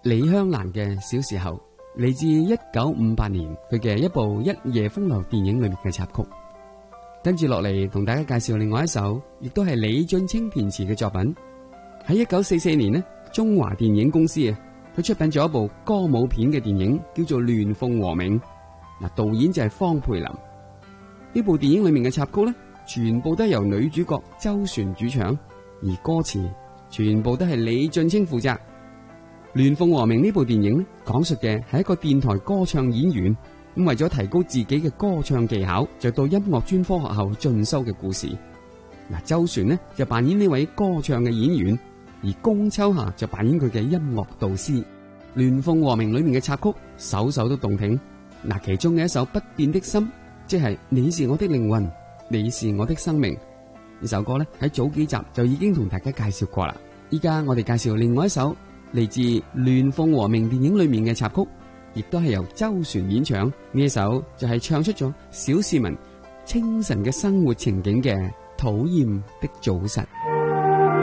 李香蘭嘅小時候，嚟自1958年佢嘅一部《一夜風流》電影裏面嘅插曲。跟住落嚟同大家介紹另外一首，亦都係李俊清填詞嘅作品。喺1944年呢，中華電影公司佢出品咗一部歌舞片嘅電影，叫做《亂鳳和鳴》。導演就係方佩林。呢部電影裏面嘅插曲呢，全部都係由女主角周璇主唱，而歌詞全部都係李俊清負責。《亂鳳和鳴》呢部電影呢，講述嘅係一個電台歌唱演員，咁為咗提高自己嘅歌唱技巧，就到音樂專科學校進修嘅故事。周璇呢就扮演呢位歌唱嘅演員，而龔秋霞就扮演佢嘅音樂導師。《亂鳳和鳴》裏面嘅插曲首首都動聽。其中嘅一首《不變的心》，即係你是我的靈魂，你是我的生命。呢首歌呢，喺早幾集就已經同大家介紹過啦。依家我哋介紹另外一首嚟自《亂鳳和鳴》電影裏面嘅插曲，亦都係由周璇演唱。呢一首就係唱出咗小市民清晨嘅生活情景嘅《討厭的早晨》。